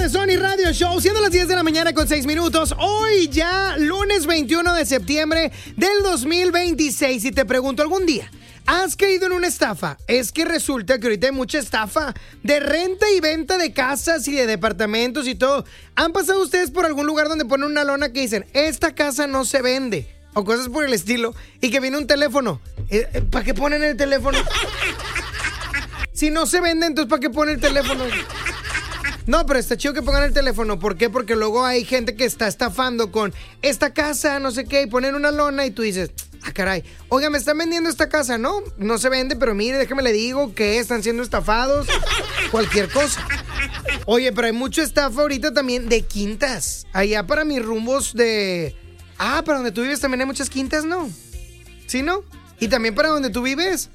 de Sony Radio Show, siendo las 10 de la mañana con 6 minutos. Hoy ya, lunes 21 de septiembre del 2026. Y te pregunto, ¿algún día has caído en una estafa? Es que resulta que ahorita hay mucha estafa de renta y venta de casas y de departamentos y todo. ¿Han pasado ustedes por algún lugar donde ponen una lona que dicen, esta casa no se vende? O cosas por el estilo. Y que viene un teléfono. ¿Para qué ponen el teléfono? Si no se vende, entonces ¿para qué ponen el teléfono? No, pero está chido que pongan el teléfono. ¿Por qué? Porque luego hay gente que está estafando con esta casa, no sé qué, y ponen una lona y tú dices, ah, caray, oiga, me están vendiendo esta casa, ¿no? No se vende, pero mire, déjame le digo que están siendo estafados. Cualquier cosa. Oye, pero hay mucha estafa ahorita también de quintas. Allá para mis rumbos de... Ah, para donde tú vives también hay muchas quintas, ¿no? ¿Sí, no? Y también para donde tú vives.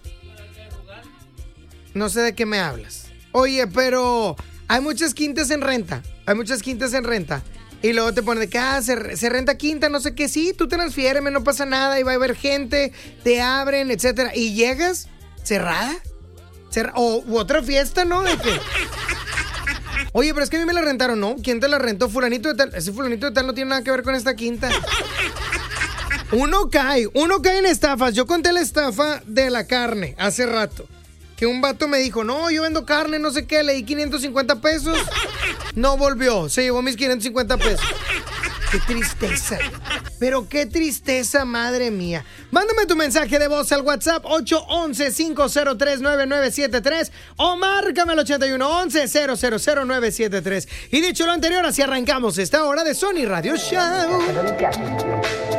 No sé de qué me hablas. Oye, pero hay muchas quintas en renta. Hay muchas quintas en renta. Y luego te ponen de que, se renta quinta, no sé qué. Sí, tú transfiéreme, no pasa nada. Y va a haber gente, te abren, etcétera. Y llegas cerrada. O otra fiesta, ¿no? De que... Oye, pero es que a mí me la rentaron, ¿no? ¿Quién te la rentó? Fulanito de tal. Ese fulanito de tal no tiene nada que ver con esta quinta. Uno cae en estafas. Yo conté la estafa de la carne hace rato. Que un vato me dijo, no, yo vendo carne, no sé qué, le di 550 pesos. No volvió, se llevó mis 550 pesos. Qué tristeza. Pero qué tristeza, madre mía. Mándame tu mensaje de voz al WhatsApp 811-503-9973 o márcame al 8111-000973. Y dicho lo anterior, así arrancamos esta hora de Sony Radio Show.